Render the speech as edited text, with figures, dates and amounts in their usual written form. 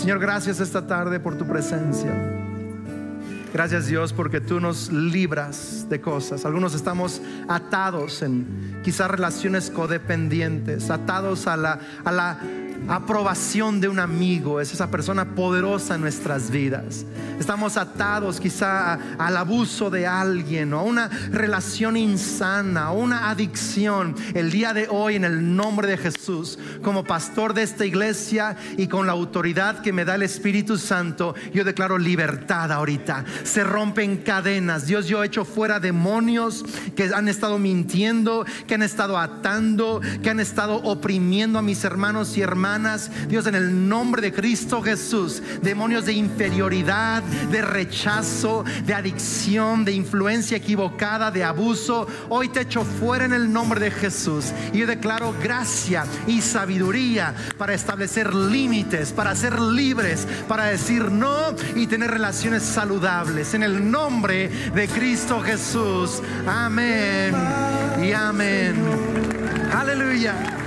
Señor, gracias esta tarde por tu presencia. Gracias, Dios, porque tú nos libras de cosas. Algunos estamos atados en quizás relaciones codependientes, atados a la aprobación de un amigo. Es esa persona poderosa en nuestras vidas. Estamos atados quizá al abuso de alguien, o a una relación insana, o una adicción. El día de hoy, en el nombre de Jesús, como pastor de esta iglesia y con la autoridad que me da el Espíritu Santo, yo declaro libertad ahorita. Se rompen cadenas. Dios, yo echo fuera demonios que han estado mintiendo, que han estado atando, que han estado oprimiendo a mis hermanos y hermanas. Dios, en el nombre de Cristo Jesús, demonios de inferioridad, de rechazo, de adicción, de influencia equivocada, de abuso, hoy te echo fuera en el nombre de Jesús. Y yo declaro gracia y sabiduría para establecer límites, para ser libres, para decir no y tener relaciones saludables, en el nombre de Cristo Jesús. Amén y amén. Aleluya.